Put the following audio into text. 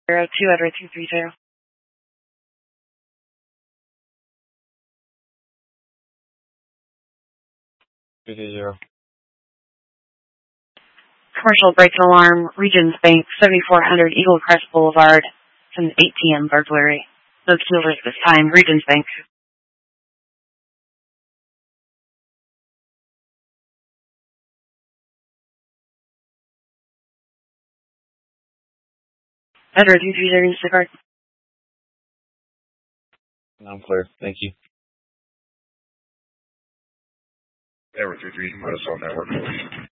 02 Edward 230. Commercial break alarm, Regions Bank, 7400 Eagle Crest Boulevard. It's an 8 p.m. burglary. No killers this time, Regions Bank. Edward 230, Instacart. I'm clear. Thank you. Edward 230, Microsoft Network.